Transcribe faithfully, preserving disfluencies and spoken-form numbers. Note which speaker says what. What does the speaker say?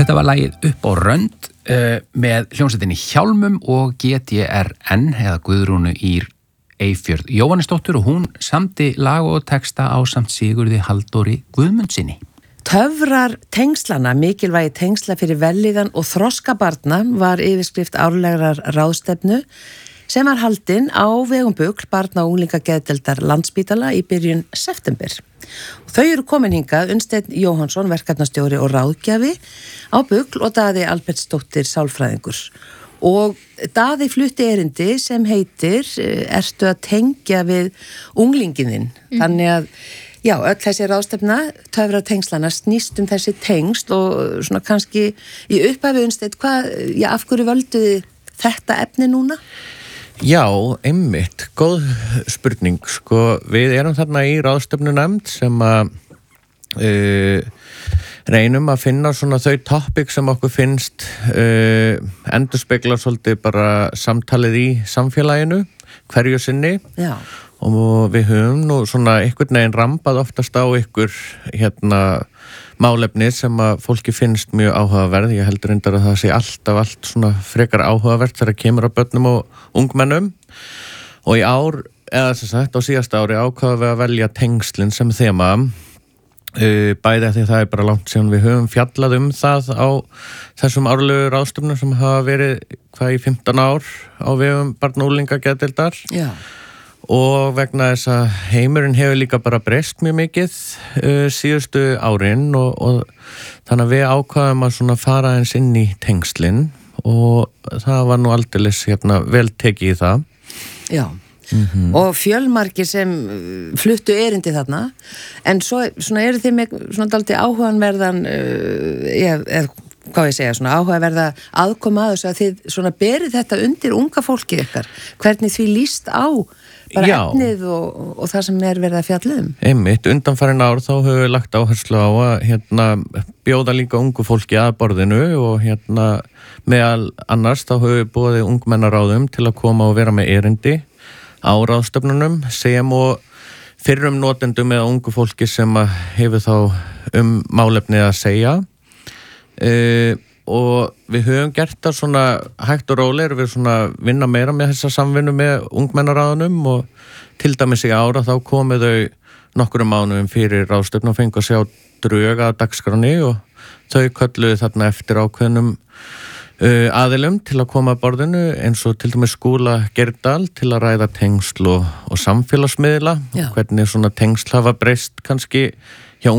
Speaker 1: Þetta var lagið Upp á rönd uh, með hljómsveitinni Hjálmum og G D R N eða Guðrúnu Ýr Eyfjörð Jóhannesdóttur og hún samdi lag og texta ásamt Sigurði Halldóri Guðmundsinni.
Speaker 2: Töfrar tengslana, mikilvægi tengsla fyrir vellíðan og þroska barna var yfirskrift árlegrar ráðstefnu sem var haldin á vegum BUGL barna- og unglingageðdeildar Landspítala í byrjun september. Og þau eru komin hingað Unnsteinn Jóhannsson, verkefnastjóri og ráðgjafi á BUGL og Daði Albertsdóttir, sálfræðingur. Og Daði flutti erindi sem heitir Ertu að tengja við unglingininn? Mm. Þannig að já, öll þessi ráðstefna, töfrar tengslana, snýst um þessi tengsl og svona kannski í upphafi Unnsteinn, hvað, já, af hverju völduði þetta efni núna?
Speaker 3: Já, einmitt, góð spurning, sko, við erum þarna í ráðstefnunefnd sem að uh, reynum að finna svona þau topic sem okkur finnst uh, endurspegla svolítið bara samtalið í samfélaginu, hverju sinni. Já. Og við höfum nú svona einhvern veginn rampað oftast á ykkur hérna málefni sem að fólki finnst mjög áhugaverð. Ég heldur reyndar að það sé alltaf allt svona frekar áhugavert þegar kemur á börnum og ungmennum. Og í ár, eða sem sagt á síðasta ári ákváðum við að velja tengslin sem þema. Uh, bæði að því það er bara langt síðan við höfum fjallað um það á þessum árlegu ráðstefnum sem hafa verið hvað í fimmtán ár á vegum barna- og unglingageðdeildar. Já. Og vegna þess að heimurinn hefur líka bara breyst mjög mikið uh, síðustu árin og, og þannig að við ákvaðum að svona fara eins inn í tengslin og það var nú aldeilis hérna vel tekið í það.
Speaker 2: Já, mm-hmm. Og fjölmargir sem fluttu erindi þarna, en svo svona eru þið með svona dálítið áhugaverðan, uh, ég, eða hvað ég segja, svona áhugaverða aðkoma að þessu að þið svona berið þetta undir unga fólki ykkar, hvernig því líst á bara Já. efnið og, og það sem er verið að fjalla um.
Speaker 3: Einmitt, undanfarin ár þá höfum við lagt áherslu á að hérna, bjóða líka ungu fólki að borðinu og hérna meðal annars þá höfum við búið ungmennaráðum til að koma og vera með erindi á ráðstefnunum sem og fyrrum notendum eða ungu fólki sem hefur þá um málefnið að segja. Uh, og við höfum gert það svona hægt og rólegir, við svona vinna meira með þessa samvinnu með ungmennaráðunum og til dæmis í ára þá komu þau nokkurum mánuðum fyrir ráðstefnu og fengu að sjá drög að dagskránni og þau kölluðu þarna eftir ákveðnum uh, aðilum til að koma að borðinu eins og til dæmis Skúla Geirdal til að ræða tengsl og, og samfélagsmiðla og hvernig svona tengsl hafa breyst kannski